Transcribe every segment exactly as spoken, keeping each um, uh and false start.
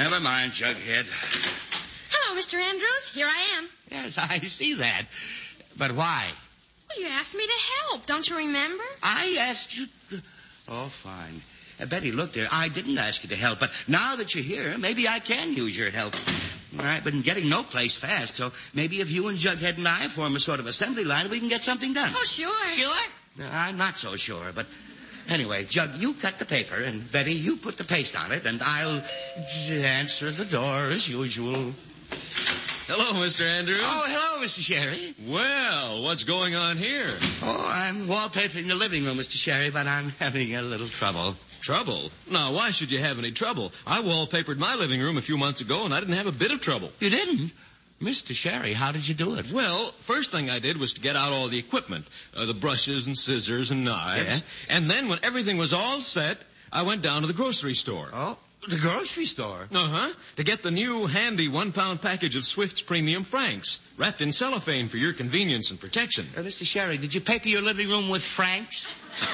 Never mind, Jughead. Hello, Mister Andrews. Here I am. Yes, I see that. But why? Well, you asked me to help. Don't you remember? I asked you... To... Oh, fine. Uh, Betty, look there. I didn't ask you to help, but now that you're here, maybe I can use your help. I've been getting no place fast, so maybe if you and Jughead and I form a sort of assembly line, we can get something done. Oh, sure. Sure? Uh, I'm not so sure, but... Anyway, Jug, you cut the paper, and Betty, you put the paste on it, and I'll answer the door as usual. Hello, Mister Andrews. Oh, hello, Mister Sherry. Well, what's going on here? Oh, I'm wallpapering the living room, Mister Sherry, but I'm having a little trouble. Trouble? Now, why should you have any trouble? I wallpapered my living room a few months ago, and I didn't have a bit of trouble. You didn't? Mister Sherry, how did you do it? Well, first thing I did was to get out all the equipment, uh, the brushes and scissors and knives. Yeah. And then when everything was all set, I went down to the grocery store. Oh, the grocery store? Uh-huh. To get the new handy one-pound package of Swift's Premium Franks, wrapped in cellophane for your convenience and protection. Uh, Mister Sherry, did you paper your living room with Franks?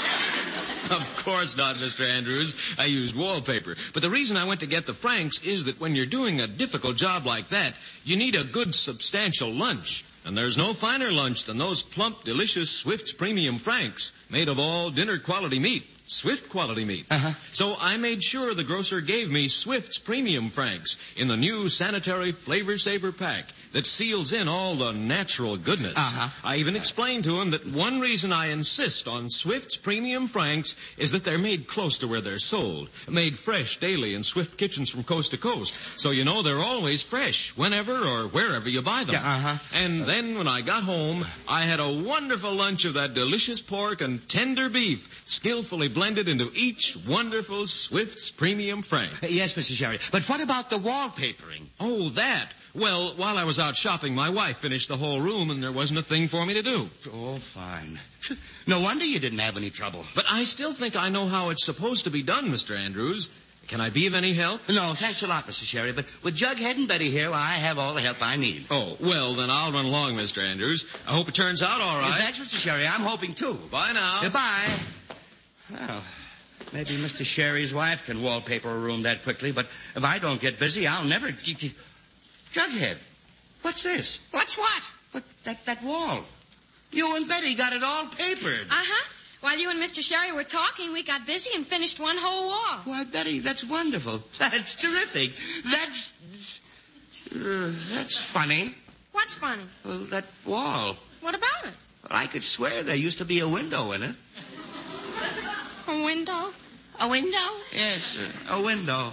Of course not, Mister Andrews. I used wallpaper. But the reason I went to get the Franks is that when you're doing a difficult job like that, you need a good, substantial lunch. And there's no finer lunch than those plump, delicious Swift's Premium Franks, made of all dinner-quality meat. Swift quality meat. Uh-huh. So I made sure the grocer gave me Swift's Premium Franks in the new sanitary Flavor Saver pack that seals in all the natural goodness. Uh-huh. I even explained to him that one reason I insist on Swift's Premium Franks is that they're made close to where they're sold, made fresh daily in Swift kitchens from coast to coast. So you know they're always fresh, whenever or wherever you buy them. Yeah, uh-huh. And then when I got home, I had a wonderful lunch of that delicious pork and tender beef, skillfully blended into each wonderful Swift's Premium Frank. Uh, yes, Mister Sherry. But what about the wallpapering? Oh, that. Well, while I was out shopping, my wife finished the whole room, and there wasn't a thing for me to do. Oh, fine. No wonder you didn't have any trouble. But I still think I know how it's supposed to be done, Mister Andrews. Can I be of any help? No, thanks a lot, Mister Sherry. But with Jughead and Betty here, well, I have all the help I need. Oh, well, then I'll run along, Mister Andrews. I hope it turns out all right. Thanks, Mister Sherry. I'm hoping, too. Bye now. Goodbye. Well, maybe Mister Sherry's wife can wallpaper a room that quickly, but if I don't get busy, I'll never... Jughead, what's this? What's what? What, that, that wall. You and Betty got it all papered. Uh-huh. While you and Mister Sherry were talking, we got busy and finished one whole wall. Why, Betty, that's wonderful. That's terrific. That's... Uh, that's funny. What's funny? Well, that wall. What about it? Well, I could swear there used to be a window in it. A window? A window? Yes, uh, a window.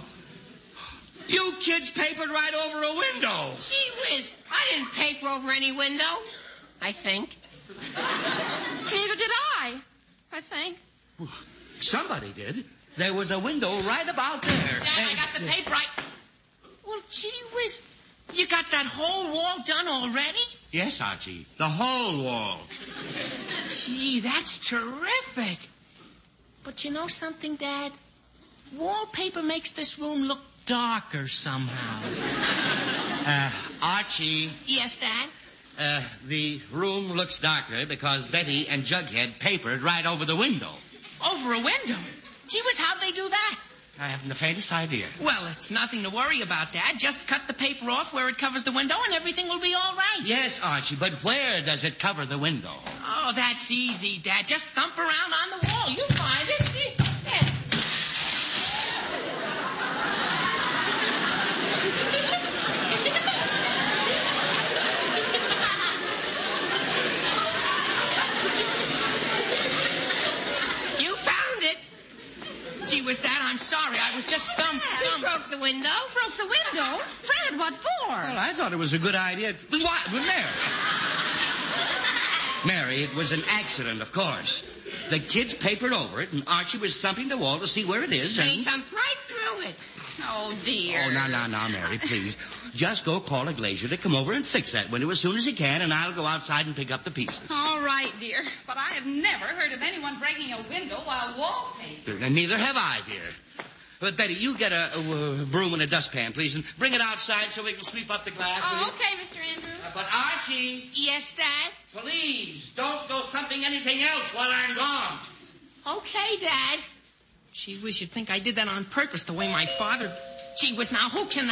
You kids papered right over a window. Gee whiz, I didn't paper over any window. I think. Neither did I, I think. Somebody did. There was a window right about there. Dad, I got the paper right. Well, gee whiz, you got that whole wall done already? Yes, Archie, the whole wall. Gee, that's terrific. But you know something, Dad? Wallpaper makes this room look darker somehow. Uh, Archie, Yes, Dad? uh, the room looks darker because Betty and Jughead papered right over the window. Over a window? Gee whiz, how'd they do that? I haven't the faintest idea. Well, it's nothing to worry about, Dad. Just cut the paper off where it covers the window and everything will be all right. Yes, Archie, but where does it cover the window? Oh, that's easy, Dad. Just thump around on the wall. You'll find it. There. You found it. Gee whiz, Dad, I'm sorry. I was just thump, thump. broke the window? Broke the window? Fred, what for? Well, I thought it was a good idea. What? Well, there. Mary, it was an accident, of course. The kids papered over it, and Archie was thumping the wall to see where it is, They and... thumped right through it. Oh, dear. Oh, now, now, now, Mary, please. Just go call a glazier to come over and fix that window as soon as he can, and I'll go outside and pick up the pieces. All right, dear. But I have never heard of anyone breaking a window while wallpaper. And neither have I, dear. But, Betty, you get a, a, a broom and a dustpan, please, and bring it outside so we can sweep up the glass. will Oh, you? okay, Mister Andrews. Uh, but, Archie, Yes, Dad? please, don't go thumping anything else while I'm gone. Okay, Dad. Gee whiz, you'd think I did that on purpose the way my father... Gee whiz, now who can